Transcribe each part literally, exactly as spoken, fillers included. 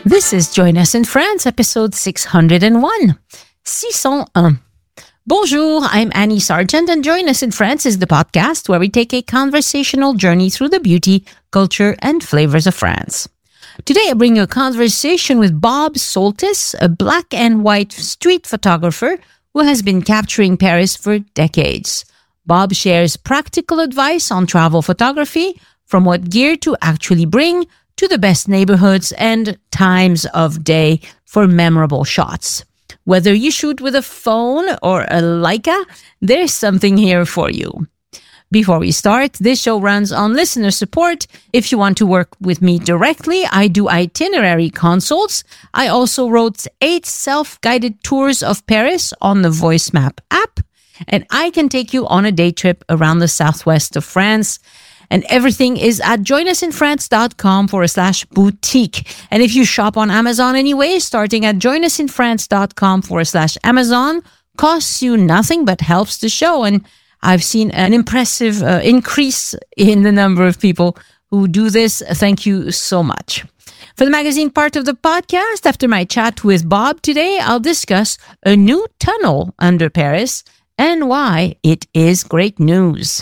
This is Join Us in France, episode six hundred one. six oh one. Bonjour, I'm Annie Sargent, and Join Us in France is the podcast where we take a conversational journey through the beauty, culture, and flavors of France. Today I bring you a conversation with Bob Soltis, a black and white street photographer who has been capturing Paris for decades. Bob shares practical advice on travel photography, from what gear to actually bring, to the best neighborhoods and times of day for memorable shots. Whether you shoot with a phone or a Leica, there's something here for you. Before we start, this show runs on listener support. If you want to work with me directly, I do itinerary consults. I also wrote eight self-guided tours of Paris on the VoiceMap app, and I can take you on a day trip around the southwest of France. And everything is at joinusinfrance.com forward slash boutique. And if you shop on Amazon anyway, starting at joinusinfrance.com forward slash Amazon costs you nothing but helps the show. And I've seen an impressive uh, increase in the number of people who do this. Thank you so much. For the magazine part of the podcast, after my chat with Bob today, I'll discuss a new tunnel under Paris and why it is great news.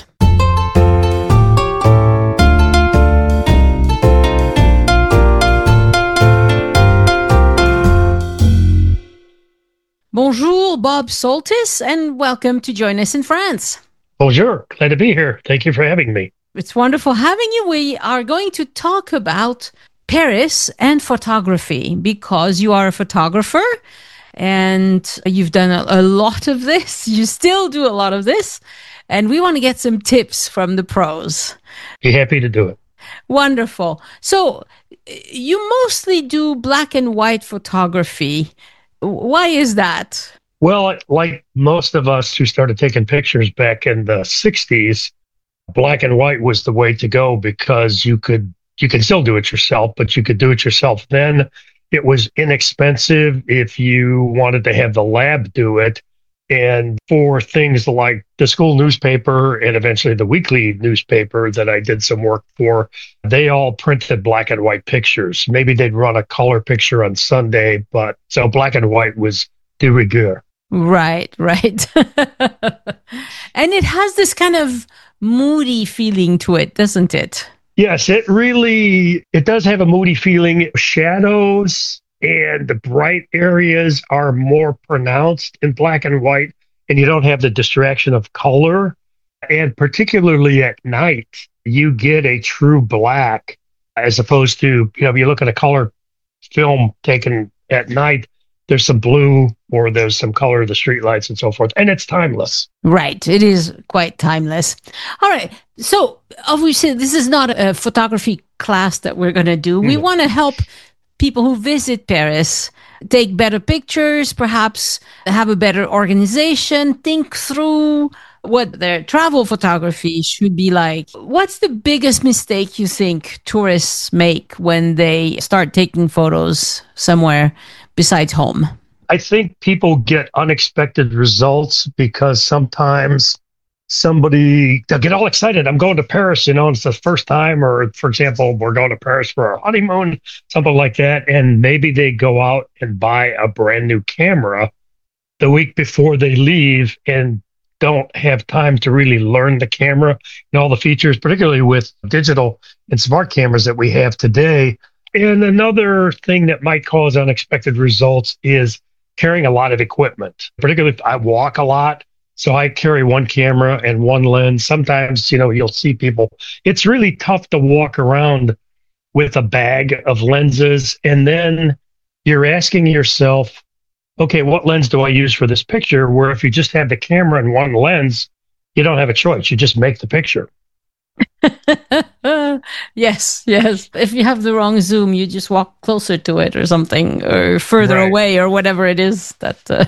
Bonjour, Bob Soltis, and welcome to Join Us in France. Bonjour, glad to be here. Thank you for having me. It's wonderful having you. We are going to talk about Paris and photography because you are a photographer and you've done a, a lot of this. You still do a lot of this, and we want to get some tips from the pros. Be happy to do it. Wonderful. So you mostly do black and white photography. Why is that? Well, like most of us who started taking pictures back in the sixties, black and white was the way to go because you could you could still do it yourself, but you could do it yourself then. It was inexpensive if you wanted to have the lab do it. And for things like the school newspaper and eventually the weekly newspaper that I did some work for, they all printed black and white pictures. Maybe they'd run a color picture on Sunday, but so black and white was de rigueur. Right, right. And it has this kind of moody feeling to it, doesn't it? Yes, it really, it does have a moody feeling. Shadows and the bright areas are more pronounced in black and white, and you don't have the distraction of color. And particularly at night, you get a true black as opposed to, you know, if you look at a color film taken at night, there's some blue or there's some color of the streetlights and so forth, and it's timeless. Right. It is quite timeless. All right. So obviously, this is not a photography class that we're going to do. We mm. want to help people who visit Paris take better pictures, perhaps have a better organization, think through what their travel photography should be like. What's the biggest mistake you think tourists make when they start taking photos somewhere besides home? I think people get unexpected results because sometimes somebody, they'll get all excited. I'm going to Paris, you know, it's the first time, or for example, we're going to Paris for our honeymoon, something like that. And maybe they go out and buy a brand new camera the week before they leave and don't have time to really learn the camera and all the features, particularly with digital and smart cameras that we have today. And another thing that might cause unexpected results is carrying a lot of equipment. Particularly, I walk a lot. So I carry one camera and one lens. Sometimes, you know, you'll see people. It's really tough to walk around with a bag of lenses. And then you're asking yourself, okay, what lens do I use for this picture? Where if you just have the camera and one lens, you don't have a choice. You just make the picture. Yes, yes. If you have the wrong zoom, you just walk closer to it or something, or further right. away, or whatever it is that... Uh...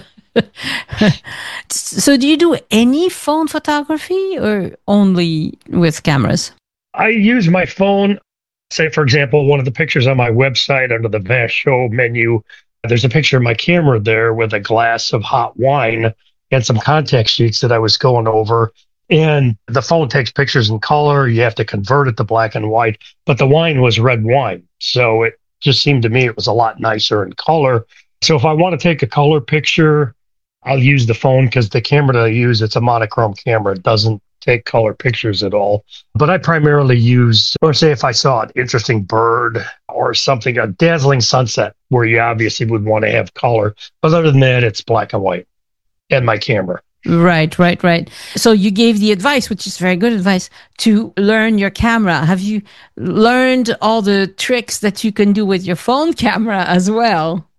So do you do any phone photography or only with cameras? I use my phone. Say, for example, one of the pictures on my website under the Vast Show menu, there's a picture of my camera there with a glass of hot wine and some contact sheets that I was going over. And the phone takes pictures in color. You have to convert it to black and white. But the wine was red wine. So it just seemed to me it was a lot nicer in color. So if I want to take a color picture, I'll use the phone because the camera that I use, it's a monochrome camera. It doesn't take color pictures at all. But I primarily use, or say if I saw an interesting bird or something, a dazzling sunset, where you obviously would want to have color. But other than that, it's black and white and my camera. Right, right, right. So you gave the advice, which is very good advice, to learn your camera. Have you learned all the tricks that you can do with your phone camera as well?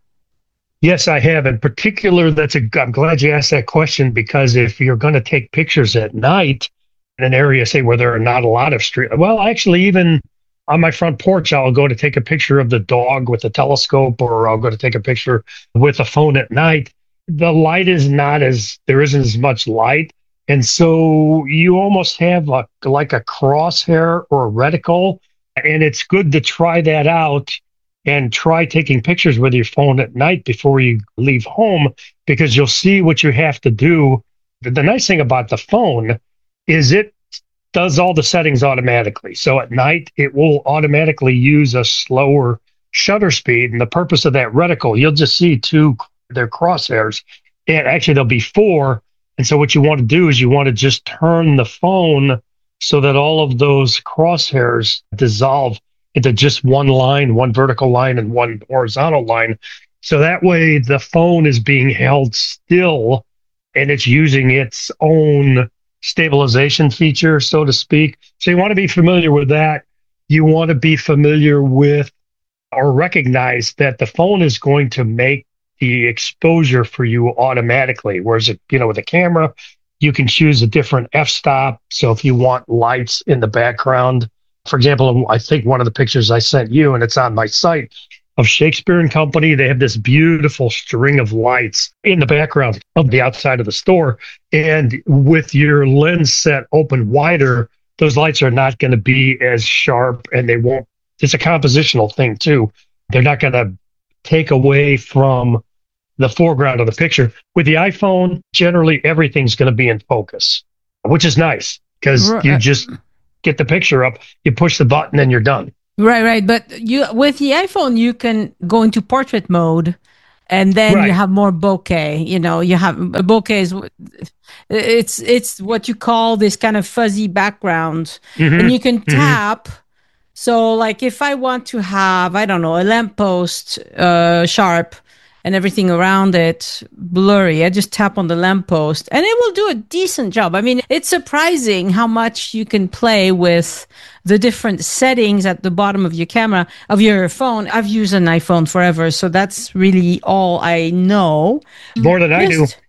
Yes, I have. In particular, that's a, I'm glad you asked that question, because if you're going to take pictures at night in an area, say, where there are not a lot of street, well, actually, even on my front porch, I'll go to take a picture of the dog with a telescope, or I'll go to take a picture with a phone at night. The light is not as, there isn't as much light. And so you almost have a, like a crosshair or a reticle. And it's good to try that out and try taking pictures with your phone at night before you leave home, because you'll see what you have to do. The nice thing about the phone is it does all the settings automatically. So at night, it will automatically use a slower shutter speed. And the purpose of that reticle, you'll just see two, their crosshairs. And actually, there'll be four. And so what you want to do is you want to just turn the phone so that all of those crosshairs dissolve into just one line, one vertical line and one horizontal line. So that way the phone is being held still and it's using its own stabilization feature, so to speak. So you want to be familiar with that. You want to be familiar with or recognize that the phone is going to make the exposure for you automatically. Whereas, it, you know, with a camera, you can choose a different f-stop. So if you want lights in the background, for example, I think one of the pictures I sent you, and it's on my site, of Shakespeare and Company, they have this beautiful string of lights in the background of the outside of the store. And with your lens set open wider, those lights are not going to be as sharp, and they won't, it's a compositional thing too. They're not going to take away from the foreground of the picture. With the iPhone, generally everything's going to be in focus, which is nice because Right. you just get the picture up, you push the button, and you're done. Right, right. But you with the iPhone, you can go into portrait mode, and then Right. you have more bokeh. You know, you have a bokeh is it's it's what you call this kind of fuzzy background, Mhm. and you can Mhm. tap. So, like, if I want to have, I don't know, a lamppost uh, sharp and everything around it blurry, I just tap on the lamppost and it will do a decent job. I mean, it's surprising how much you can play with the different settings at the bottom of your camera, of your phone. I've used an iPhone forever, so that's really all I know. More than I do. Just-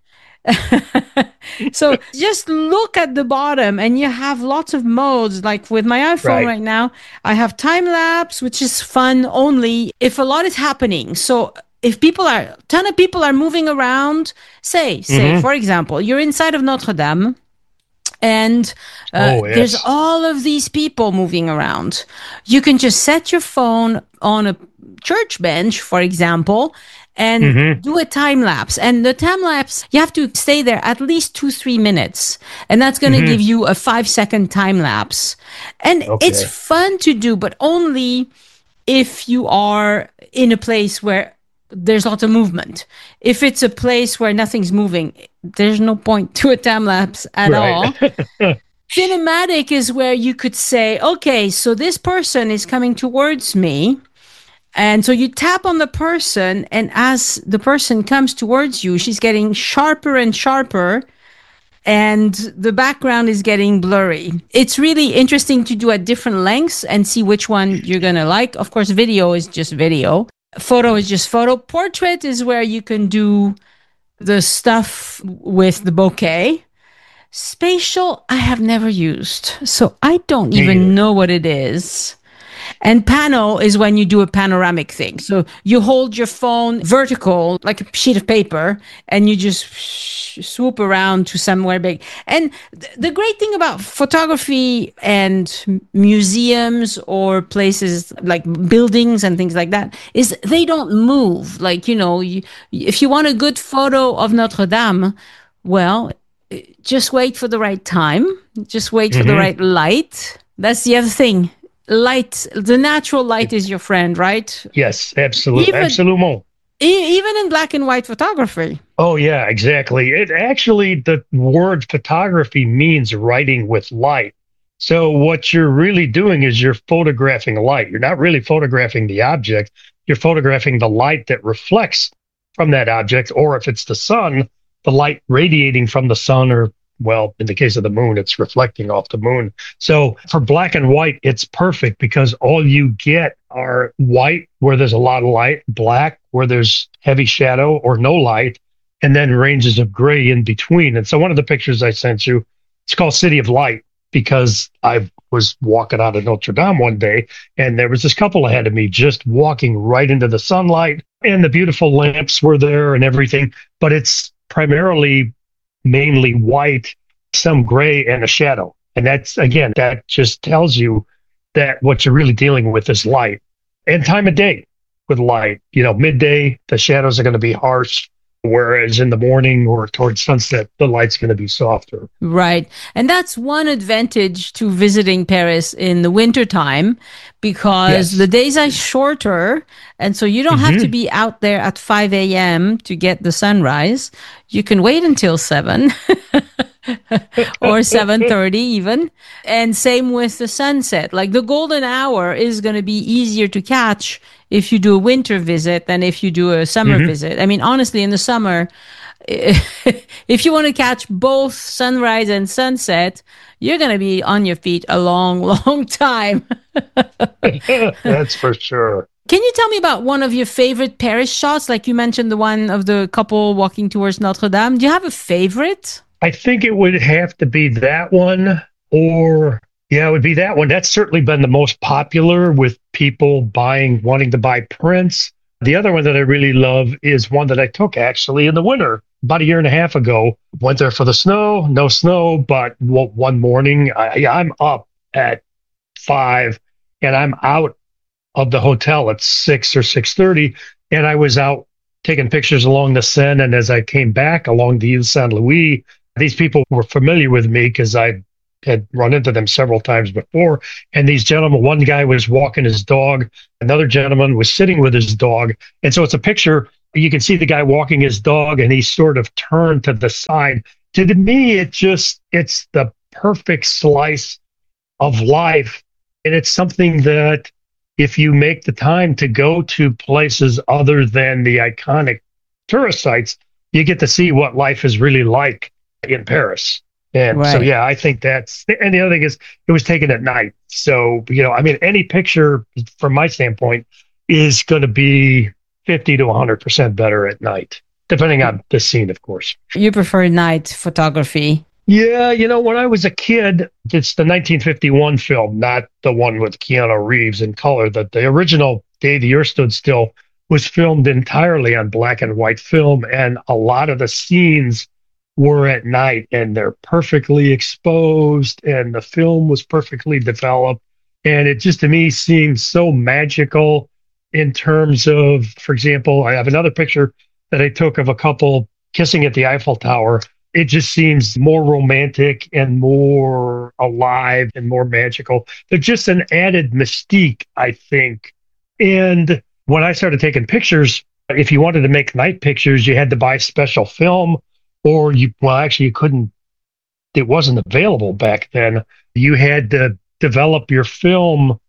so just look at the bottom and you have lots of modes. Like with my iPhone Right. right now, I have time lapse, which is fun only if a lot is happening. So if people are, a ton of people are moving around, say, say, Mhm. for example, you're inside of Notre Dame and uh, Oh, yes. there's all of these people moving around. You can just set your phone on a church bench, for example, and Mhm. do a time lapse. And the time lapse, you have to stay there at least two, three minutes. And that's going to Mhm. give you a five second time lapse. And Okay. it's fun to do, but only if you are in a place where there's lots of movement. If it's a place where nothing's moving, there's no point to a time lapse at all. Right. Cinematic is where you could say, okay, so this person is coming towards me. And so you tap on the person, and as the person comes towards you, she's getting sharper and sharper, and the background is getting blurry. It's really interesting to do at different lengths and see which one you're going to like. Of course, video is just video. Photo is just photo. Portrait is where you can do the stuff with the bokeh. Spatial, I have never used, so I don't Me even either. know what it is. And pano is when you do a panoramic thing. So you hold your phone vertical, like a sheet of paper, and you just swoop around to somewhere big. And th- the great thing about photography and m- museums or places like buildings and things like that is they don't move. Like, you know, you, if you want a good photo of Notre Dame, well, just wait for the right time. Just wait for the Mhm. right light. That's the other thing. light, the natural light is your friend, right? Yes, absolutely. Even, Absolument. e- even in black and white photography. Oh, yeah, exactly. It actually, the word photography means writing with light. So what you're really doing is you're photographing light. You're not really photographing the object. You're photographing the light that reflects from that object, or if it's the sun, the light radiating from the sun, or, well, in the case of the moon, it's reflecting off the moon. So for black and white, it's perfect because all you get are white where there's a lot of light, black where there's heavy shadow or no light, and then ranges of gray in between. And so one of the pictures I sent you, it's called City of Light, because I was walking out of Notre Dame one day and there was this couple ahead of me just walking right into the sunlight, and the beautiful lamps were there and everything, but it's primarily mainly white, some gray, and a shadow. And that's, again, that just tells you that what you're really dealing with is light and time of day with light. You know, midday, the shadows are going to be harsh, whereas in the morning or towards sunset, the light's going to be softer. Right. And that's one advantage to visiting Paris in the wintertime, because Yes. the days are shorter. And so you don't Mm-hmm. have to be out there at five a.m. to get the sunrise. You can wait until seven or seven thirty even. And same with the sunset. Like the golden hour is going to be easier to catch if you do a winter visit than if you do a summer Mm-hmm. visit. I mean, honestly, in the summer, if you want to catch both sunrise and sunset, you're going to be on your feet a long, long time. That's for sure. Can you tell me about one of your favorite Paris shots? Like you mentioned the one of the couple walking towards Notre Dame. Do you have a favorite? I think it would have to be that one, or yeah, it would be that one. That's certainly been the most popular with people buying, wanting to buy prints. The other one that I really love is one that I took actually in the winter about a year and a half ago. Went there for the snow, no snow, but one morning I, I'm up at five and I'm out of the hotel at six or six thirty, and I was out taking pictures along the Seine. And as I came back along the Ile Saint Louis, these people were familiar with me because I had run into them several times before. And these gentlemen, one guy was walking his dog, another gentleman was sitting with his dog. And so it's a picture, you can see the guy walking his dog and he sort of turned to the side. To me, it just, it's the perfect slice of life. And it's something that if you make the time to go to places other than the iconic tourist sites, you get to see what life is really like in Paris. And Right. so, yeah, I think that's, and the other thing is it was taken at night. So, you know, I mean, any picture from my standpoint is going to be fifty to one hundred percent better at night, depending on the scene, of course. You prefer night photography? Yeah, you know, when I was a kid, it's the nineteen fifty-one film, not the one with Keanu Reeves in color. That the original Day the Earth Stood Still was filmed entirely on black and white film, and a lot of the scenes were at night, and they're perfectly exposed, and the film was perfectly developed, and it just to me seems so magical in terms of, for example, I have another picture that I took of a couple kissing at the Eiffel Tower. It just seems more romantic and more alive and more magical. There's just an added mystique, I think. And when I started taking pictures, if you wanted to make night pictures, you had to buy special film, or you, well, actually, you couldn't, it wasn't available back then. You had to develop your film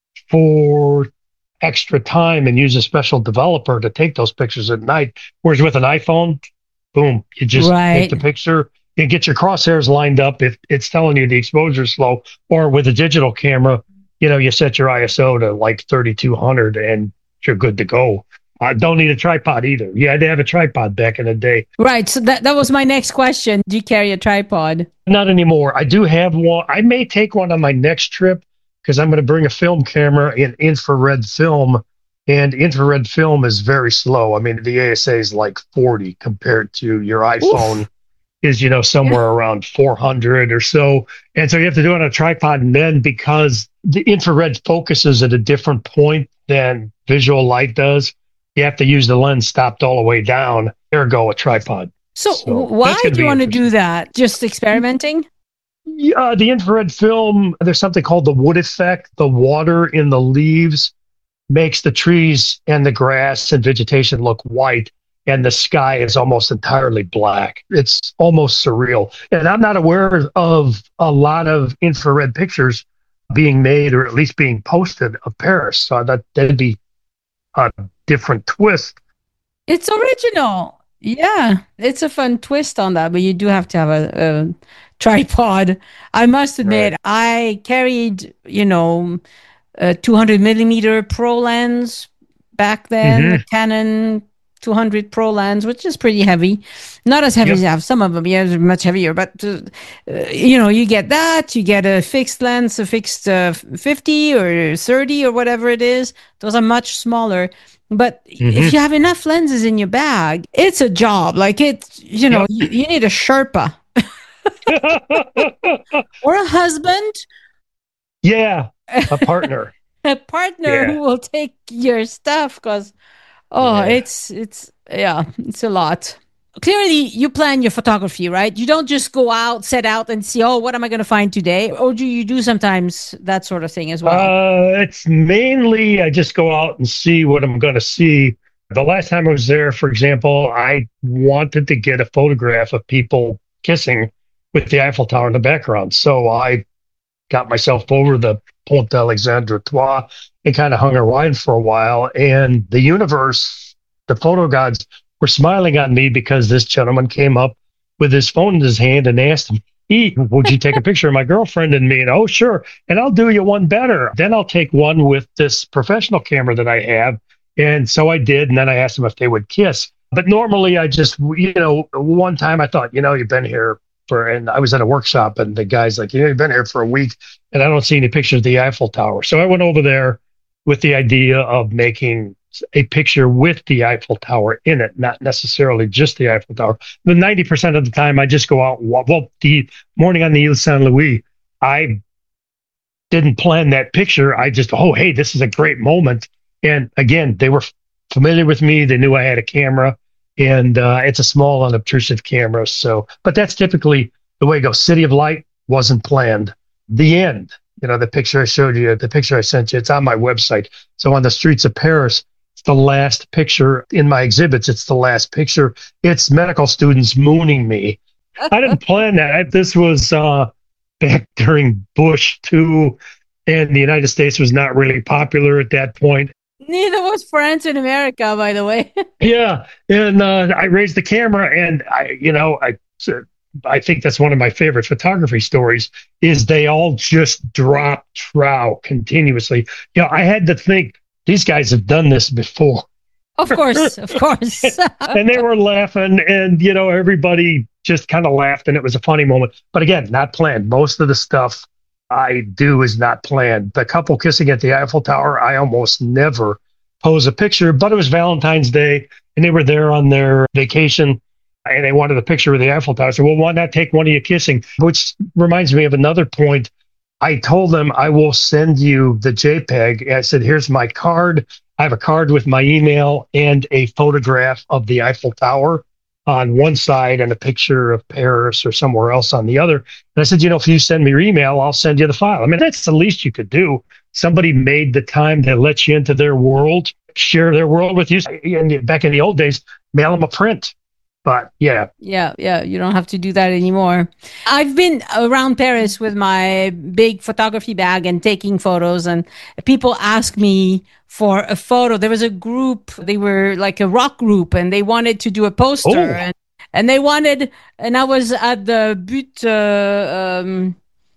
for extra time and use a special developer to take those pictures at night. Whereas with an iPhone, boom, you just Right. take the picture and get your crosshairs lined up if it's telling you the exposure is slow. Or with a digital camera, you know, you set your I S O to like thirty-two hundred and you're good to go. I don't need a tripod either. You had to have a tripod back in the day. Right. So that, that was my next question. Do you carry a tripod? Not anymore. I do have one. I may take one on my next trip because I'm going to bring a film camera in infrared film. And infrared film is very slow. I mean, the A S A is like forty compared to your iPhone. Oof. Is, you know, somewhere yeah. around four hundred or so. And so you have to do it on a tripod. And then because the infrared focuses at a different point than visual light does, you have to use the lens stopped all the way down. Ergo, a tripod. So, so why do you want to do that? Just experimenting? Yeah, the infrared film, there's something called the wood effect. The water in the leaves makes the trees and the grass and vegetation look white, and the sky is almost entirely black. It's almost surreal. And I'm not aware of a lot of infrared pictures being made or at least being posted of Paris. So that that'd be a different twist. It's original. Yeah, it's a fun twist on that, but you do have to have a, a tripod. I must admit, Right. I carried, you know, a two hundred millimeter pro lens back then, a Hmm. Canon two hundred pro lens, which is pretty heavy. Not as heavy as Yep. I have some of them, yeah, they're much heavier, but uh, uh, you know, you get that, you get a fixed lens, a fixed uh, fifty or thirty or whatever it is. Those are much smaller. But if Hmm. you have enough lenses in your bag, it's a job. Like it's, you know, Yep. you, you need a Sherpa or a husband, Yeah, a partner. a partner who Yeah. will take your stuff because oh, Yeah. it's it's yeah, it's a lot. Clearly, you plan your photography, right? You don't just go out, set out, and see, oh, what am I going to find today? Or do you do sometimes that sort of thing as well? Uh, it's mainly I just go out and see what I'm going to see. The last time I was there, for example, I wanted to get a photograph of people kissing with the Eiffel Tower in the background. So I got myself over the Pont d'Alexandre Trois and kind of hung around for a while. And the universe, the photo gods were smiling on me because this gentleman came up with his phone in his hand and asked me, would you take a picture of my girlfriend and me? And oh, sure. And I'll do you one better. Then I'll take one with this professional camera that I have. And so I did. And then I asked them if they would kiss. But normally I just, you know, one time I thought, you know, you've been here for, and I was at a workshop and the guy's like, you know, you've been here for a week and I don't see any pictures of the Eiffel Tower. So I went over there with the idea of making a picture with the Eiffel Tower in it, not necessarily just the Eiffel Tower. But ninety percent of the time, I just go out and walk. Well, the morning on the Ile Saint Louis, I didn't plan that picture. I just, oh, hey, this is a great moment. And again, they were familiar with me. They knew I had a camera, and uh, it's a small, unobtrusive camera. So, but that's typically the way it goes. City of Light wasn't planned. The end, you know, the picture I showed you, the picture I sent you, it's on my website. So on the streets of Paris, it's the last picture in my exhibits. It's the last picture. It's medical students mooning me. I didn't plan that. This was uh, back during Bush too, and the United States was not really popular at that point. Neither was France in America, by the way. Yeah, and uh, I raised the camera, and I, you know, I, I think that's one of my favorite photography stories. Is they all just drop trow continuously. You know, I had to think these guys have done this before. Of course, of course. And they were laughing, and you know, everybody just kind of laughed, and it was a funny moment. But again, not planned. Most of the stuff I do is not planned. The couple kissing at the Eiffel Tower, I almost never pose a picture, but it was Valentine's Day, and they were there on their vacation, and they wanted a picture of the Eiffel Tower. So, well, why not take one of you kissing? Which reminds me of another point. I told them I will send you the JPEG. I said, here's my card. I have a card with my email and a photograph of the Eiffel Tower on one side and a picture of Paris or somewhere else on the other. And I said, you know, if you send me your email, I'll send you the file. I mean, that's the least you could do. Somebody made the time to let you into their world, share their world with you. And back in the old days, mail them a print. But yeah. Yeah, yeah, you don't have to do that anymore. I've been around Paris with my big photography bag and taking photos, and people ask me for a photo. There was a group, they were like a rock group, and they wanted to do a poster. Oh. And, and they wanted, and I was at the Butte, uh, um,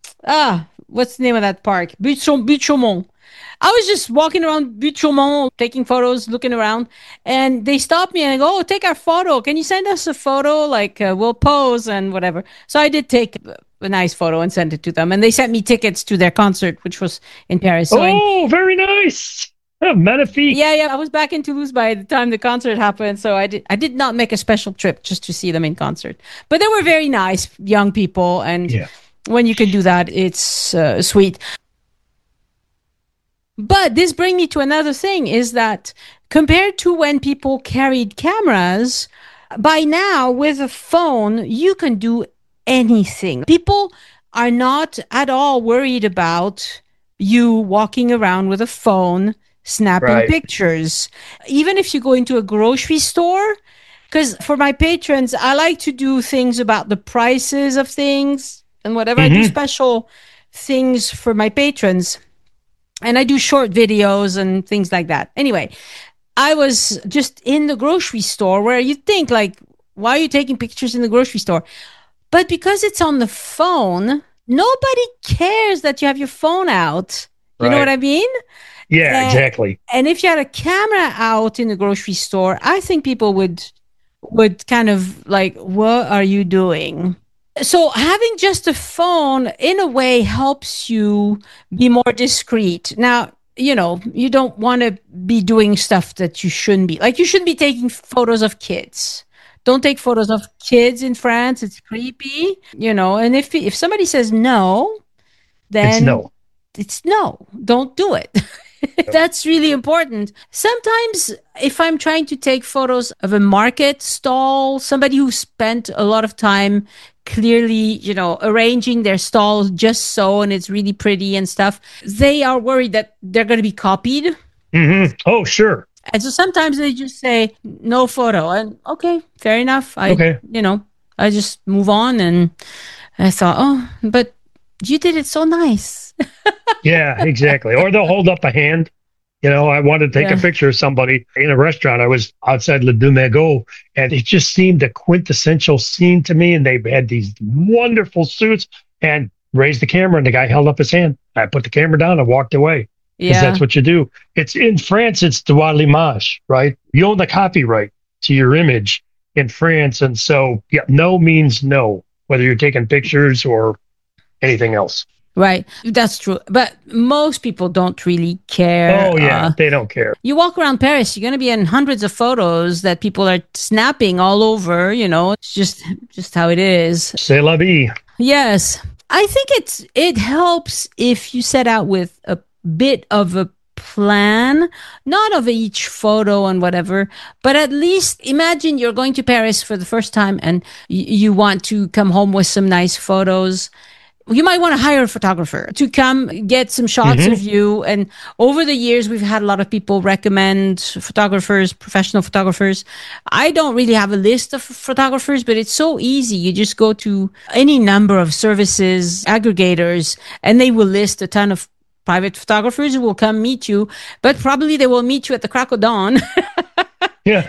ah, what's the name of that park? Butte, Butte Chaumont. I was just walking around Butte Chaumont, taking photos, looking around, and they stopped me and I go, oh, take our photo. Can you send us a photo? Like, uh, we'll pose and whatever. So I did take a nice photo and sent it to them. And they sent me tickets to their concert, which was in Paris. So oh, I, very nice. Oh, magnifique. yeah, yeah. I was back in Toulouse by the time the concert happened. So I did, I did not make a special trip just to see them in concert. But they were very nice young people. And Yeah. when you can do that, it's uh, sweet. But this brings me to another thing is that compared to when people carried cameras, by now with a phone, you can do anything. People are not at all worried about you walking around with a phone snapping Right. pictures. Even if you go into a grocery store, because for my patrons, I like to do things about the prices of things and whatever. I do Mm-hmm. special things for my patrons, and I do short videos and things like that. Anyway, I was just in the grocery store where you think, like, why are you taking pictures in the grocery store? But because it's on the phone, nobody cares that you have your phone out. You know what Right. I mean? Yeah, And, exactly. and if you had a camera out in the grocery store, I think people would would kind of like, what are you doing? So having just a phone in a way helps you be more discreet. Now, you know, you don't want to be doing stuff that you shouldn't be. Like you shouldn't be taking photos of kids. Don't take photos of kids in France. It's creepy, you know. And if if somebody says no, It's then no. it's no. Don't do it. That's really important. Sometimes, if I'm trying to take photos of a market stall, somebody who spent a lot of time clearly, you know, arranging their stall just so, and it's really pretty and stuff, they are worried that they're going to be copied. Mm-hmm. Oh, sure. And so sometimes they just say, no photo. And okay, fair enough. I, Okay. you know, I just move on. And I thought, oh, but you did it so nice. Yeah, exactly. Or they'll hold up a hand. You know, I wanted to take Yeah. a picture of somebody in a restaurant. I was outside Le Dumago, and it just seemed a quintessential scene to me. And they had these wonderful suits and raised the camera, and the guy held up his hand. I put the camera down and walked away because Yeah. that's what you do. It's in France, it's droit l'image, right? You own the copyright to your image in France. And so, yeah, no means no, whether you're taking pictures or anything else. Right. That's true. But most people don't really care. Oh, yeah, Uh, they don't care. you walk around Paris, you're going to be in hundreds of photos that people are snapping all over, you know. It's just just how it is. C'est la vie. Yes. I think it's it helps if you set out with a bit of a plan, not of each photo and whatever, but at least imagine you're going to Paris for the first time and y- you want to come home with some nice photos. You might want to hire a photographer to come get some shots Mm-hmm. of you. And over the years, we've had a lot of people recommend photographers, professional photographers. I don't really have a list of photographers, but it's so easy. You just go to any number of services, aggregators, and they will list a ton of private photographers who will come meet you, but probably they will meet you at the crack of dawn, Yeah.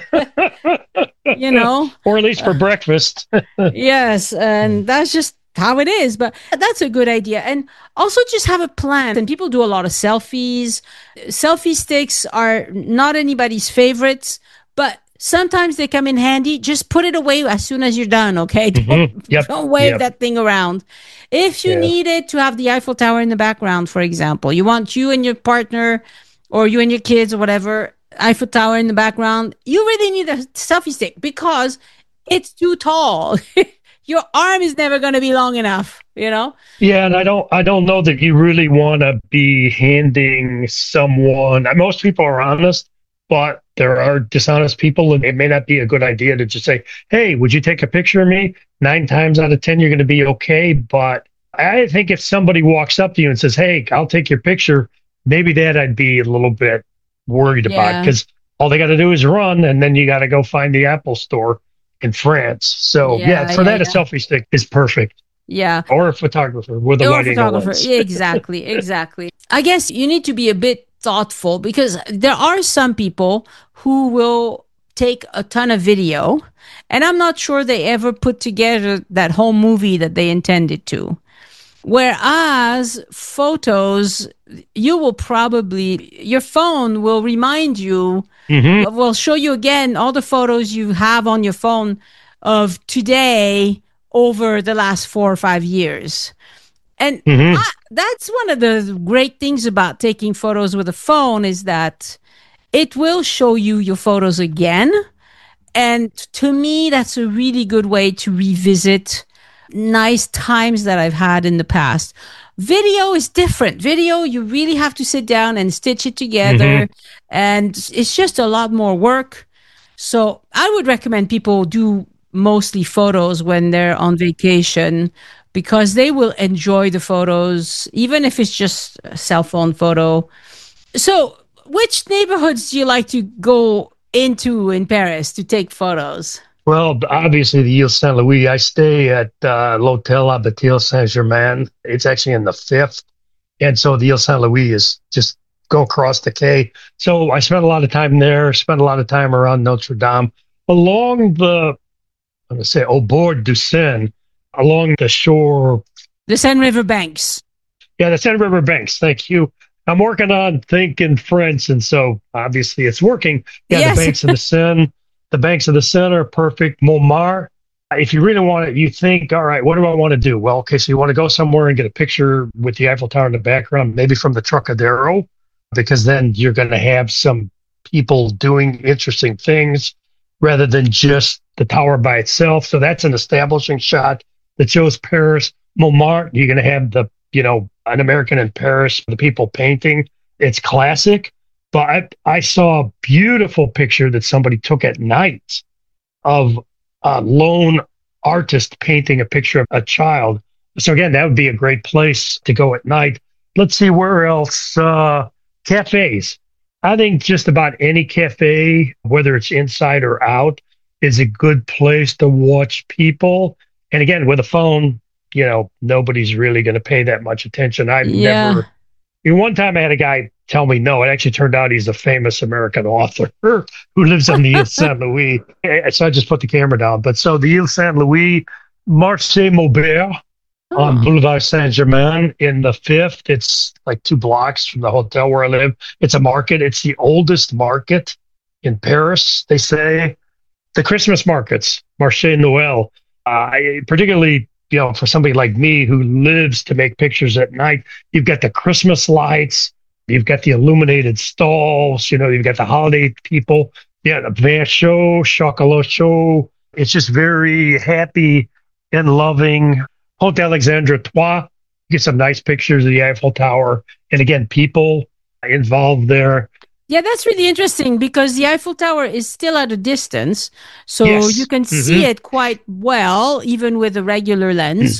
you know? Or at least for breakfast. Yes, and that's just how it is. But that's a good idea. And also just have a plan. And people do a lot of selfies. Selfie sticks are not anybody's favorites, but sometimes they come in handy. Just put it away as soon as you're done, okay? Don't, Mhm. Yep. don't wave Yep. that thing around. If you Yeah. need it to have the Eiffel Tower in the background, for example, you want you and your partner or you and your kids or whatever, Eiffel Tower in the background, you really need a selfie stick because it's too tall. Your arm is never going to be long enough, you know? Yeah, and I don't I don't know that you really want to be handing someone. Most people are honest, but there are dishonest people, and it may not be a good idea to just say, "Hey, would you take a picture of me?" Nine times out of ten, you're going to be okay. But I think if somebody walks up to you and says, "Hey, I'll take your picture," maybe that I'd be a little bit worried about Yeah. because all they got to do is run, and then you got to go find the Apple store in France. So yeah, Yeah, for yeah, that, a yeah. selfie stick is perfect, Yeah. or a photographer with a Or a wide angle photographer. lens. Yeah, exactly. Exactly. I guess you need to be a bit thoughtful because there are some people who will take a ton of video, and I'm not sure they ever put together that whole movie that they intended to. Whereas photos, you will probably, your phone will remind you, Hmm. will show you again all the photos you have on your phone of today over the last four or five years. And Hmm. I, that's one of the great things about taking photos with a phone is that it will show you your photos again. And to me, that's a really good way to revisit nice times that I've had in the past. Video is different. Video, you really have to sit down and stitch it together. And it's just a lot more work. So I would recommend people do mostly photos when they're on vacation. because they will enjoy the photos, even if it's just a cell phone photo. So, which neighborhoods do you like to go into in Paris to take photos? Well, obviously the Ile Saint Louis. I stay at uh, l'Hôtel Abbatiale Saint Germain. It's actually in the fifth, and so the Ile Saint Louis is just go across the quay. So I spent a lot of time there. Spent a lot of time around Notre Dame, along the I'm going to say au bord du Seine, along the shore. The Seine River banks. Yeah, the Seine River banks. Thank you. I'm working on thinking French, and so obviously it's working. Yeah, Yes. the banks of the Seine. The banks of the Seine are perfect. Montmartre. If you really want it, you think, all right, what do I want to do? Well, okay, so you want to go somewhere and get a picture with the Eiffel Tower in the background, maybe from the Trocadero, because then you're going to have some people doing interesting things rather than just the tower by itself. So that's an establishing shot that shows Paris. Montmartre, you're going to have the, you know, an American in Paris, the people painting. It's classic. But I, I saw a beautiful picture that somebody took at night of a lone artist painting a picture of a child. So again, that would be a great place to go at night. Let's see where else. Uh, cafes. I think just about any cafe, whether it's inside or out, is a good place to watch people. And again, with a phone, you know, nobody's really going to pay that much attention. I've Yeah. never. You know, one time I had a guy tell me no. It actually turned out he's a famous American author who lives on the Ile Saint Louis. So I just put the camera down. But so the Ile Saint Louis, Marché Maubert on Oh. Boulevard Saint Germain in the fifth. It's like two blocks from the hotel where I live. It's a market. It's the oldest market in Paris, they say. The Christmas markets, Marché Noël, uh, particularly, you know, for somebody like me who lives to make pictures at night, you've got the Christmas lights, you've got the illuminated stalls, you know, you've got the holiday people, yeah, the vin chaud, chocolat chaud. It's just very happy and loving. Pont Alexandre Trois, get some nice pictures of the Eiffel Tower. And again, people involved there. Yeah, that's really interesting because the Eiffel Tower is still at a distance. So Yes. you can see Mhm. it quite well, even with a regular lens.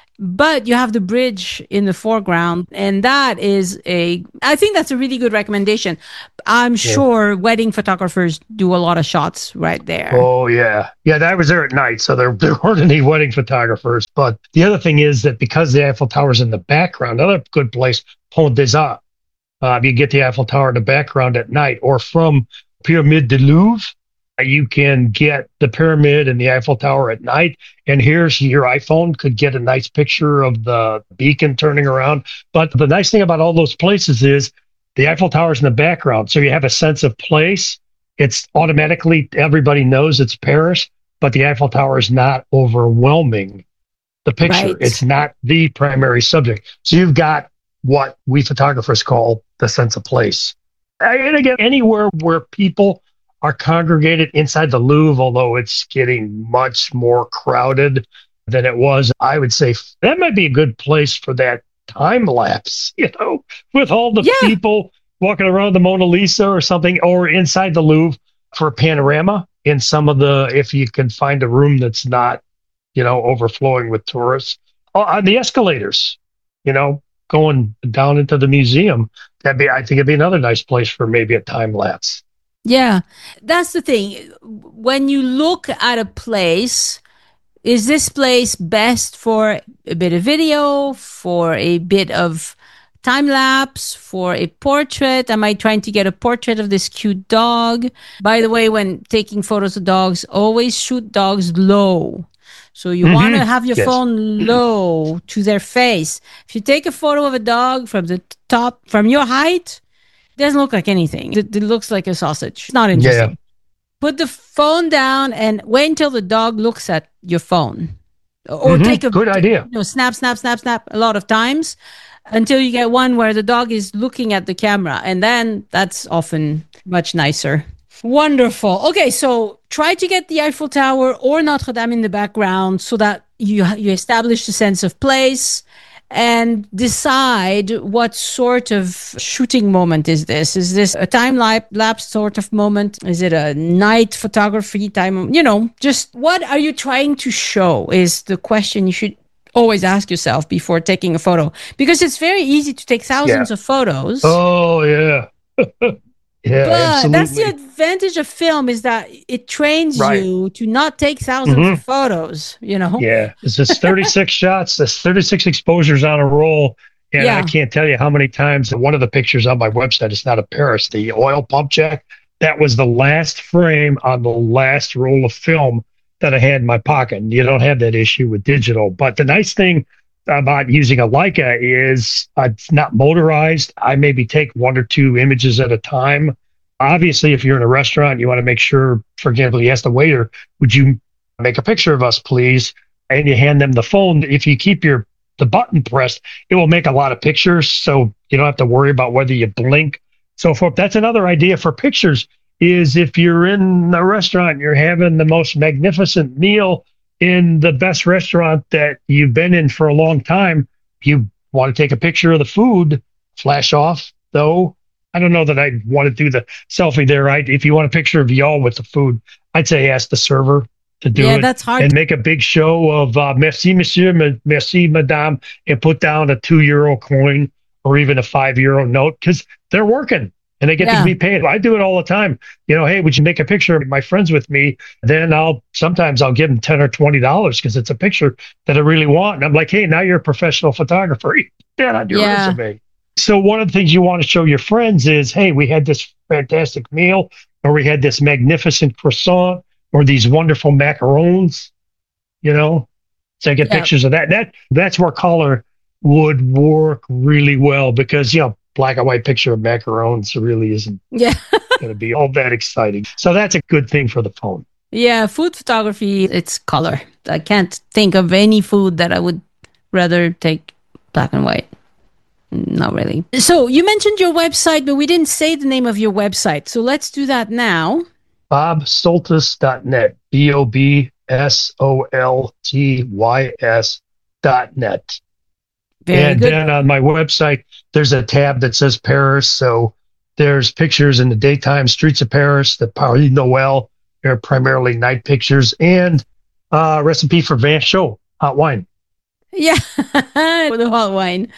But you have the bridge in the foreground. And that is a, I think that's a really good recommendation. I'm sure wedding photographers do a lot of shots right there. Oh, yeah. Yeah, I was there at night, so there, there weren't any wedding photographers. But the other thing is that because the Eiffel Tower's in the background, another good place, Pont des Arts. Uh, you get the Eiffel Tower in the background at night, or from Pyramide du Louvre, you can get the pyramid and the Eiffel Tower at night. And here's your iPhone could get a nice picture of the beacon turning around. But the nice thing about all those places is the Eiffel Tower's in the background. So you have a sense of place. It's automatically, everybody knows it's Paris, but the Eiffel Tower is not overwhelming the picture. Right. It's not the primary subject. So you've got what we photographers call the sense of place. And again, anywhere where people are congregated inside the Louvre, although it's getting much more crowded than it was, I would say that might be a good place for that time lapse, you know, with all the Yeah. people walking around the Mona Lisa or something, or inside the Louvre for a panorama in some of the, if you can find a room that's not, you know, overflowing with tourists. Oh, on the escalators, you know, going down into the museum, that'd be, I think it'd be another nice place for maybe a time lapse. Yeah, that's the thing. When you look at a place, is this place best for a bit of video, for a bit of time lapse, for a portrait? Am I trying to get a portrait of this cute dog? By the way, when taking photos of dogs, always shoot dogs low. So you Mhm. want to have your Yes. phone low to their face. If you take a photo of a dog from the top, from your height, it doesn't look like anything. It, it looks like a sausage. It's not interesting. Yeah. Put the phone down and wait until the dog looks at your phone. Or Mhm. take a Good idea. You know, snap, snap, snap, snap a lot of times until you get one where the dog is looking at the camera. And then that's often much nicer. Wonderful. Okay, so try to get the Eiffel Tower or Notre Dame in the background so that you you establish a sense of place and decide what sort of shooting moment is this. Is this a time lap- lapse sort of moment? Is it a night photography time? You know, just what are you trying to show is the question you should always ask yourself before taking a photo, because it's very easy to take thousands Yeah. of photos. Oh, yeah. Yeah, But that's the absolutely. advantage of film, is that it trains Right. you to not take thousands of Hmm. photos, you know? Yeah. It's just thirty-six shots, there's thirty-six exposures on a roll. And I Yeah. can't tell you how many times one of the pictures on my website, it's not a Paris, the oil pump check. That was the last frame on the last roll of film that I had in my pocket. And you don't have that issue with digital. But the nice thing about using a Leica is uh, it's not motorized. I maybe take one or two images at a time. Obviously, if you're in a restaurant, you want to make sure, for example, you ask the waiter, would you make a picture of us, please? And you hand them the phone. If you keep your the button pressed, it will make a lot of pictures. So you don't have to worry about whether you blink. So forth. That's another idea for pictures is if you're in a restaurant, you're having the most magnificent meal in the best restaurant that you've been in for a long time, you want to take a picture of the food, flash off, though. I don't know that I'd want to do the selfie there. I, if you want a picture of y'all with the food, I'd say ask the server to do Yeah, it that's hard. and make a big show of uh, merci, monsieur, merci, madame, and put down a two euro coin or even a five euro note because they're working. And they get Yeah. to be paid. I do it all the time. You know, hey, would you make a picture of my friends with me? Then I'll sometimes I'll give them ten or twenty dollars because it's a picture that I really want. And I'm like, hey, now you're a professional photographer. You put that on your Yeah. resume. So one of the things you want to show your friends is, hey, we had this fantastic meal, or we had this magnificent croissant, or these wonderful macarons. You know, so I get Yeah. pictures of that. That that's where color would work really well because you know. Black and white picture of macarons really isn't Yeah. going to be all that exciting. So that's a good thing for the phone. Yeah, food photography, it's color. I can't think of any food that I would rather take black and white. Not really. So you mentioned your website, but we didn't say the name of your website. So let's do that now. bob soltys dot net. B O B S O L T Y S dot net. Very and good. then on my website, there's a tab that says Paris. So there's pictures in the daytime streets of Paris, the Paris Noël. They're primarily night pictures and uh, recipe for Vin Chaud hot wine. Yeah, the hot wine.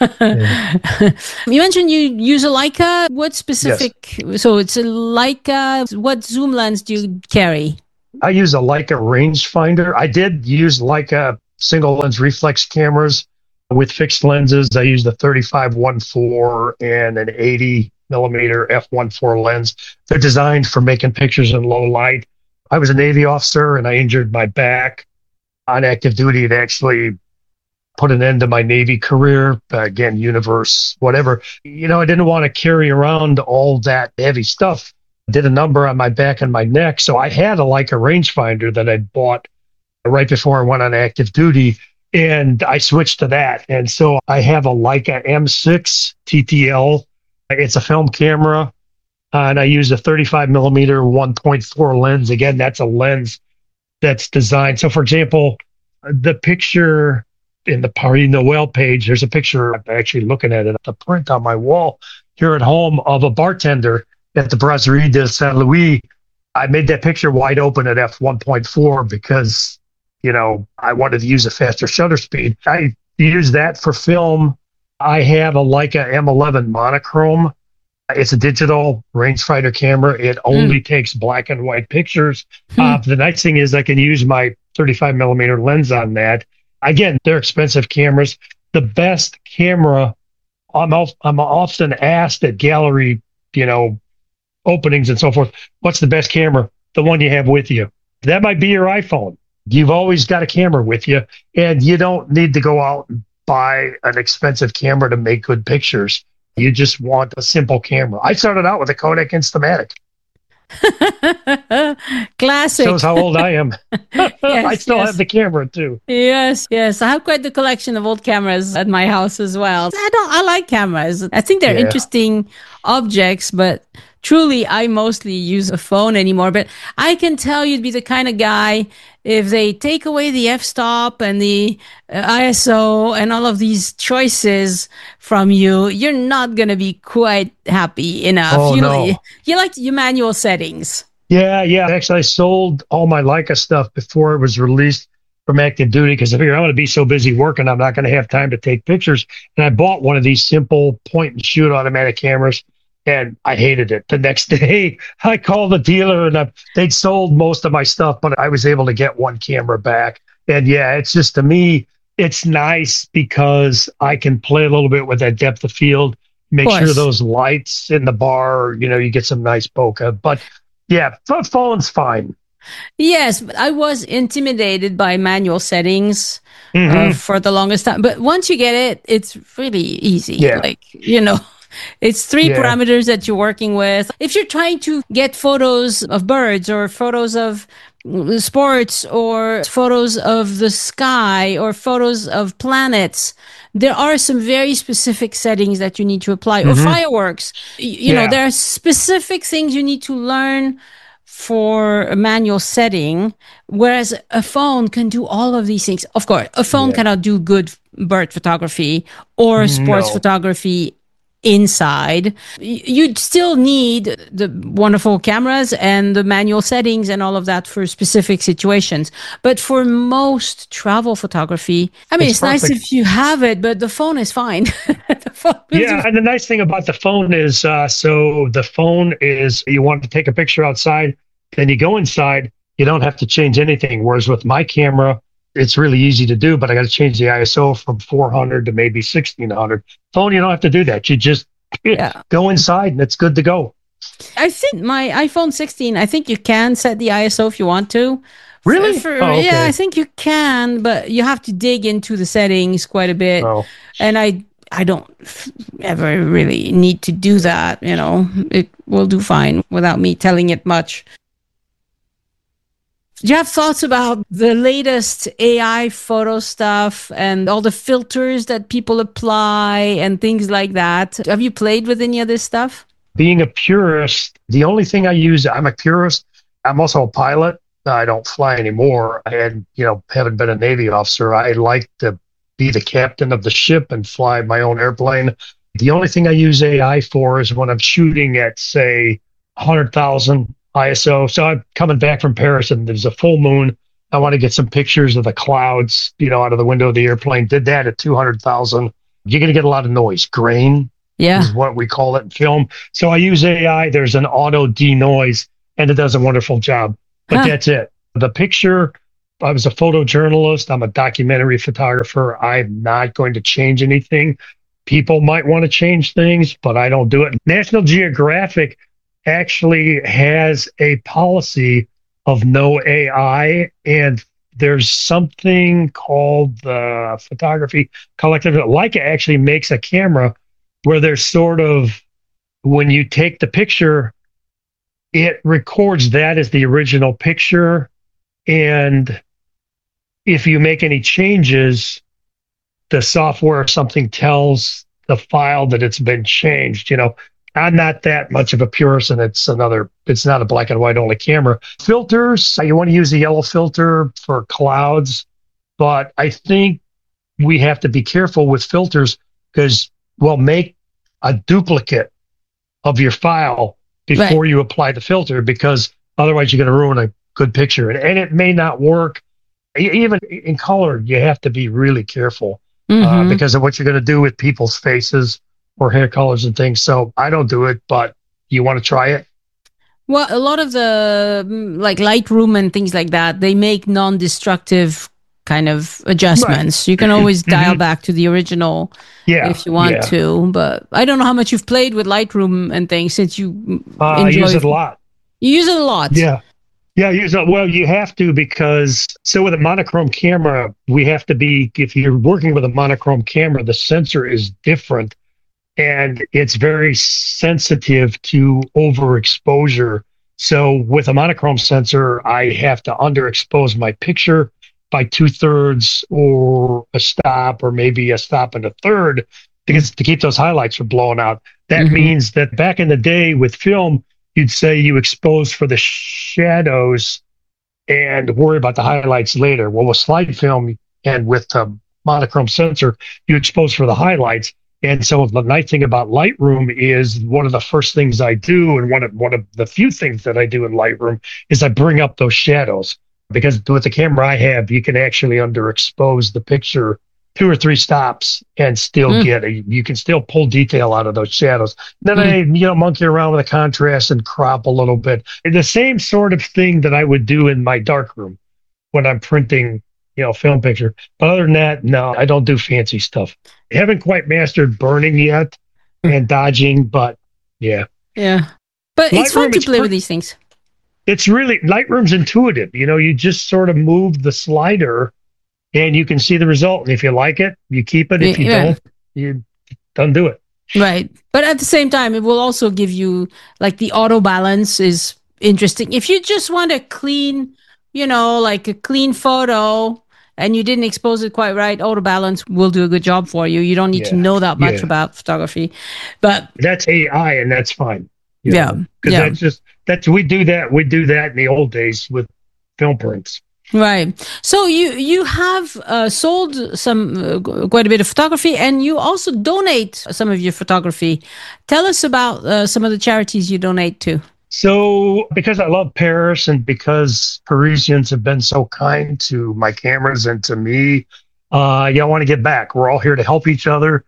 Yeah. You mentioned you use a Leica. What specific? Yes. So it's a Leica. What zoom lens do you carry? I use a Leica rangefinder. I did use Leica single lens reflex cameras with fixed lenses. I used a thirty-five one four and an eighty millimeter f one four lens. They're designed for making pictures in low light. I was a Navy officer and I injured my back on active duty. It actually put an end to my Navy career. Uh, again, universe, whatever. You know, I didn't want to carry around all that heavy stuff. I did a number on my back and my neck. So I had a Leica rangefinder that I bought right before I went on active duty. And I switched to that. And so I have a Leica M six T T L. It's a film camera. Uh, and I use a thirty-five millimeter one point four lens. Again, that's a lens that's designed. So, for example, the picture in the Paris Noël page, there's a picture, I'm actually looking at it, the print on my wall here at home of a bartender at the Brasserie de Saint Louis. I made that picture wide open at f one point four because, you know, I wanted to use a faster shutter speed. I use that for film. I have a Leica M eleven monochrome. It's a digital rangefinder camera. It only mm. takes black and white pictures. Hmm. Uh, the nice thing is I can use my thirty-five millimeter lens on that. Again, they're expensive cameras. The best camera, I'm, I'm often asked at gallery, you know, openings and so forth, what's the best camera? The one you have with you. That might be your iPhone. You've always got a camera with you, and you don't need to go out and buy an expensive camera to make good pictures. You just want a simple camera. I started out with a Kodak Instamatic. Classic. Shows how old I am. Yes, I still yes. have the camera too. Yes, yes. I have quite the collection of old cameras at my house as well. I don't. I like cameras. I think they're yeah. interesting objects, but truly, I mostly use a phone anymore. But I can tell you'd be the kind of guy, if they take away the f-stop and the uh, I S O and all of these choices from you, you're not going to be quite happy enough. Oh, you, no. you, you like your manual settings. Yeah, yeah. Actually, I sold all my Leica stuff before it was released from active duty because I figured I'm going to be so busy working, I'm not going to have time to take pictures. And I bought one of these simple point and shoot automatic cameras, and I hated it. The next day, I called the dealer, and I, they'd sold most of my stuff, but I was able to get one camera back. And yeah, it's just, to me, it's nice because I can play a little bit with that depth of field, make sure those lights in the bar, you know, you get some nice bokeh. But yeah, phone's fine. Yes, but I was intimidated by manual settings mm-hmm. uh, for the longest time. But once you get it, it's really easy. Yeah. Like, you know, it's three yeah. parameters that you're working with. If you're trying to get photos of birds or photos of sports or photos of the sky or photos of planets, there are some very specific settings that you need to apply. Mm-hmm. Or fireworks. You, you yeah. know, there are specific things you need to learn for a manual setting, whereas a phone can do all of these things. Of course, a phone yeah. cannot do good bird photography or sports no. photography inside. You'd still need the wonderful cameras and the manual settings and all of that for specific situations. But for most travel photography, I mean, it's, it's nice if you have it, but the phone is fine. the phone yeah, and the nice thing about the phone is, uh, so the phone is, you want to take a picture outside, then you go inside, you don't have to change anything. Whereas with my camera, it's really easy to do, but I got to change the I S O from four hundred to maybe sixteen hundred. Phone, you don't have to do that. You just yeah. go inside and it's good to go. I think my iPhone sixteen, I think you can set the I S O if you want to. Really? For, oh, okay. Yeah, I think you can, but you have to dig into the settings quite a bit. Oh. And I I don't ever really need to do that. You know, it will do fine without me telling it much. Do you have thoughts about the latest A I photo stuff and all the filters that people apply and things like that? Have you played with any of this stuff? Being a purist, the only thing I use, I'm a purist. I'm also a pilot. I don't fly anymore. And, you know, haven't been a Navy officer. I like to be the captain of the ship and fly my own airplane. The only thing I use A I for is when I'm shooting at, say, one hundred thousand I S O. So I'm coming back from Paris and there's a full moon. I want to get some pictures of the clouds, you know, out of the window of the airplane. Did that at two hundred thousand. You're going to get a lot of noise. Grain yeah. is what we call it in film. So I use A I. There's an auto denoise and it does a wonderful job. But huh. that's it. The picture, I was a photojournalist. I'm a documentary photographer. I'm not going to change anything. People might want to change things, but I don't do it. National Geographic actually has a policy of no A I, and there's something called the Photography Collective. Leica actually makes a camera where there's sort of, when you take the picture, it records that as the original picture, and if you make any changes, the software or something tells the file that it's been changed. You know, I'm not that much of a purist, and it's another, it's not a black and white only camera. Filters, you want to use a yellow filter for clouds, but I think we have to be careful with filters because, well, make a duplicate of your file before right. you apply the filter, because otherwise you're going to ruin a good picture. And, and it may not work. Even in color, you have to be really careful mm-hmm. uh, because of what you're going to do with people's faces or hair colors and things. So I don't do it, but you want to try it? Well, a lot of the like Lightroom and things like that, they make non-destructive kind of adjustments. Right. You can always dial mm-hmm. back to the original yeah, if you want yeah. to. But I don't know how much you've played with Lightroom and things since you uh, enjoy I use it a lot. You use it a lot? Yeah. Yeah, use it. Well, you have to, because so with a monochrome camera, we have to be, if you're working with a monochrome camera, the sensor is different. And it's very sensitive to overexposure. So with a monochrome sensor, I have to underexpose my picture by two thirds or a stop, or maybe a stop and a third, because to keep those highlights from blowing out. That mm-hmm. means that back in the day with film, you'd say you expose for the shadows and worry about the highlights later. Well, with slide film and with a monochrome sensor, you expose for the highlights. And so the nice thing about Lightroom is one of the first things I do, and one of one of the few things that I do in Lightroom, is I bring up those shadows. because with the camera I have, you can actually underexpose the picture two or three stops and still mm. get it. You can still pull detail out of those shadows. Then mm. I, you know, monkey around with the contrast and crop a little bit. The same sort of thing that I would do in my darkroom when I'm printing, you know, film picture. But other than that, no, I don't do fancy stuff. I haven't quite mastered burning yet and dodging, but yeah. Yeah. But Lightroom, it's fun to play per- with these things. It's really, Lightroom's intuitive. You know, you just sort of move the slider and you can see the result. And if you like it, you keep it. If you yeah. don't, you don't do it. Right. But at the same time, it will also give you, like, the auto balance is interesting. If you just want a clean, you know, like a clean photo and you didn't expose it quite right, auto balance will do a good job for you. You don't need yeah. to know that much yeah. about photography. But that's A I, and that's fine. Yeah. Because yeah. that's just, that's, we do that. We do that in the old days with film prints. Right. So you you have uh, sold some uh, quite a bit of photography, and you also donate some of your photography. Tell us about uh, some of the charities you donate to. So because I love Paris and because Parisians have been so kind to my cameras and to me, uh, yeah, I want to get back. We're all here to help each other.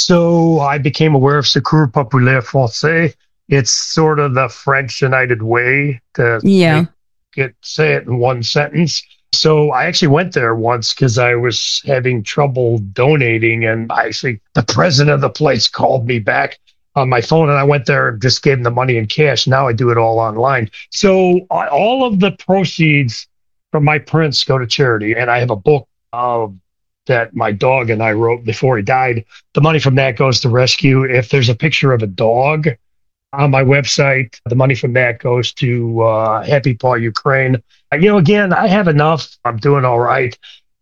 So I became aware of Secours Populaire Français. It's sort of the French United Way to yeah. make, get say it in one sentence. So I actually went there once because I was having trouble donating, and I actually the president of the place called me back on my phone, and I went there and just gave him the money in cash. Now I do it all online. So uh, all of the proceeds from my prints go to charity, and I have a book uh, that my dog and I wrote before he died. The money from that goes to rescue. If there's a picture of a dog on my website, the money from that goes to uh, Happy Paw Ukraine. You know, again, I have enough. I'm doing all right.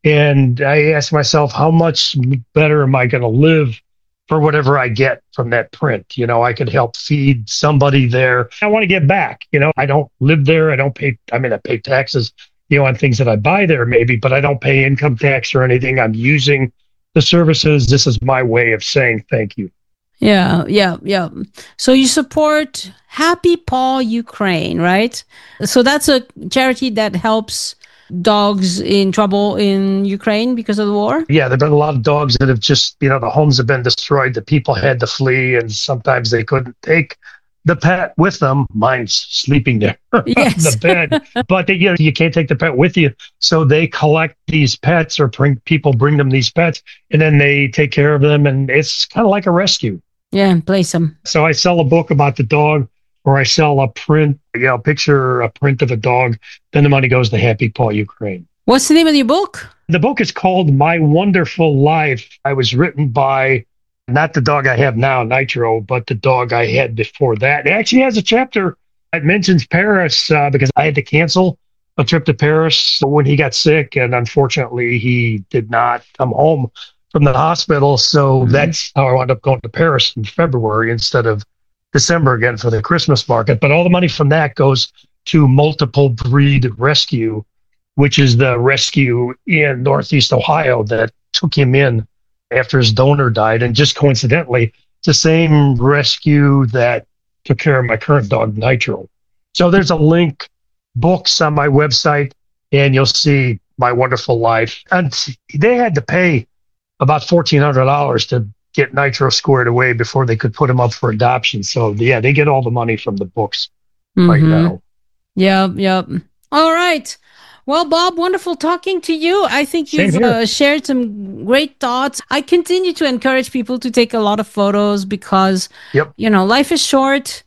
And I ask myself, how much better am I going to live for whatever I get from that print? You know, I could help feed somebody there. I want to get back. You know, I don't live there. I don't pay, I mean, I pay taxes, you know, on things that I buy there maybe, but I don't pay income tax or anything. I'm using the services. This is my way of saying thank you. Yeah, yeah, yeah. So you support Happy Paw Ukraine, right? So that's a charity that helps dogs in trouble in Ukraine because of the war? Yeah, there have been a lot of dogs that have just, you know, the homes have been destroyed. The people had to flee, and sometimes they couldn't take the pet with them. Mine's sleeping there yes. on the bed. But they, you know, you can't take the pet with you. So they collect these pets, or bring, people bring them these pets, and then they take care of them. And it's kind of like a rescue. Yeah, place them. So I sell a book about the dog, or I sell a print, you know, picture, a print of a dog. Then the money goes to Happy Paw Ukraine. What's the name of your book? The book is called My Wonderful Life. I was written by not the dog I have now, Nitro, but the dog I had before that. It actually has a chapter that mentions Paris uh, because I had to cancel a trip to Paris when he got sick. And unfortunately, he did not come home from the hospital. So mm-hmm. that's how I wound up going to Paris in February instead of December again for the Christmas market. But all the money from that goes to Multiple Breed Rescue, which is the rescue in Northeast Ohio that took him in after his donor died. And just coincidentally, it's the same rescue that took care of my current dog, Nitro. So there's a link, books on my website, and you'll see My Wonderful Life. And they had to pay about fourteen hundred dollars to get Nitro squared away before they could put him up for adoption. So yeah, they get all the money from the books mm-hmm. right now. Yep, yep. All right. Well, Bob, wonderful talking to you. I think you've uh, shared some great thoughts. I continue to encourage people to take a lot of photos because, yep. you know, life is short.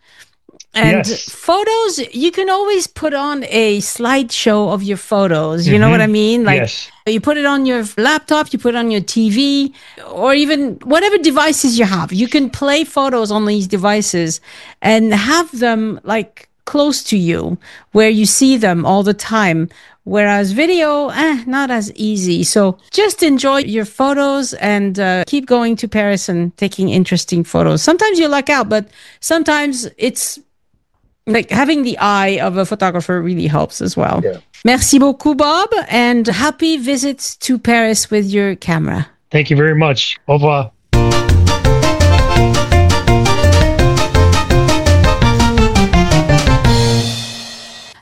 And yes. photos, you can always put on a slideshow of your photos. You mm-hmm. know what I mean? Like yes. you put it on your laptop, you put it on your T V, or even whatever devices you have. You can play photos on these devices and have them like close to you where you see them all the time. Whereas video, eh, not as easy. So just enjoy your photos and uh, keep going to Paris and taking interesting photos. Sometimes you luck out, but sometimes it's like having the eye of a photographer really helps as well. Yeah. Merci beaucoup, Bob, and happy visits to Paris with your camera. Thank you very much. Au revoir.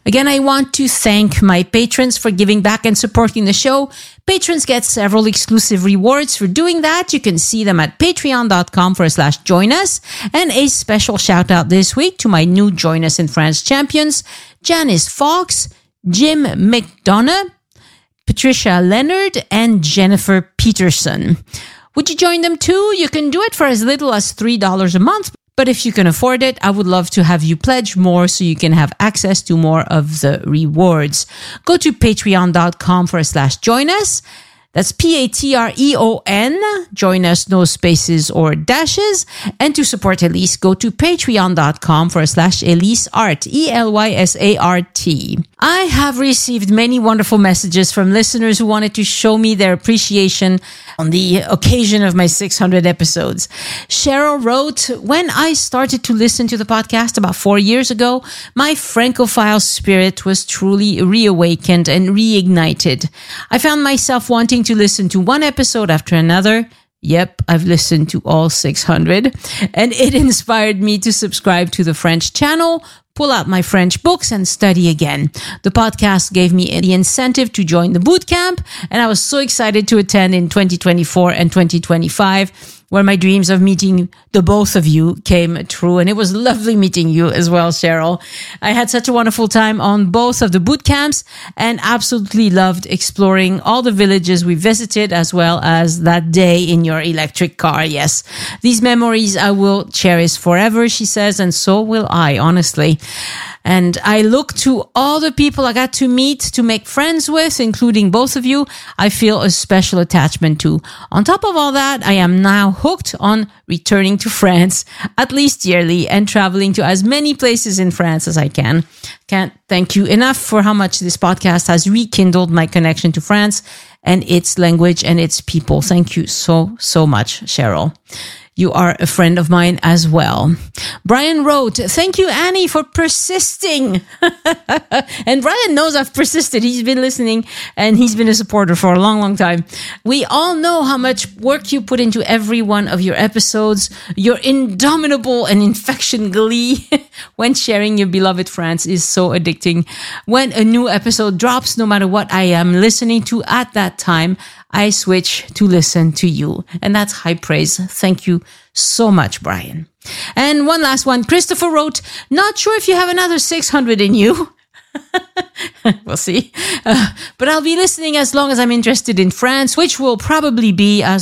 Again, I want to thank my patrons for giving back and supporting the show. Patrons get several exclusive rewards for doing that. You can see them at patreon.com forward slash join us. And a special shout out this week to my new Join Us in France champions, Janice Fox, Jim McDonough, Patricia Leonard, and Jennifer Peterson. Would you join them too? You can do it for as little as three dollars a month. But if you can afford it, I would love to have you pledge more so you can have access to more of the rewards. Go to patreon.com forward slash join us. That's P-A-T-R-E-O-N. Join us, no spaces or dashes. And to support Elise, go to patreon.com forward slash Elise Art. E L Y S A R T. I have received many wonderful messages from listeners who wanted to show me their appreciation on the occasion of my six hundred episodes. Cheryl wrote, when I started to listen to the podcast about four years ago, my Francophile spirit was truly reawakened and reignited. I found myself wanting to listen to one episode after another. Yep, I've listened to all six hundred, and it inspired me to subscribe to the French channel, pull out my French books, and study again. The podcast gave me the incentive to join the boot camp, and I was so excited to attend in twenty twenty-four and twenty twenty-five, where my dreams of meeting the both of you came true. And it was lovely meeting you as well, Cheryl. I had such a wonderful time on both of the boot camps and absolutely loved exploring all the villages we visited, as well as that day in your electric car. Yes, these memories I will cherish forever, she says, and so will I, honestly. And I look to all the people I got to meet, to make friends with, including both of you. I feel a special attachment to. On top of all that, I am now hooked on returning to France, at least yearly, and traveling to as many places in France as I can. Can't thank you enough for how much this podcast has rekindled my connection to France and its language and its people. Thank you so, so much, Cheryl. You are a friend of mine as well. Brian wrote, thank you, Annie, for persisting. And Brian knows I've persisted. He's been listening and he's been a supporter for a long, long time. We all know how much work you put into every one of your episodes. Your indomitable and infection glee when sharing your beloved France is so addicting. When a new episode drops, no matter what I am listening to at that time, I switch to listen to you. And that's high praise. Thank you so much, Brian. And one last one. Christopher wrote, not sure if you have another six hundred in you. We'll see. Uh, but I'll be listening as long as I'm interested in France, which will probably be as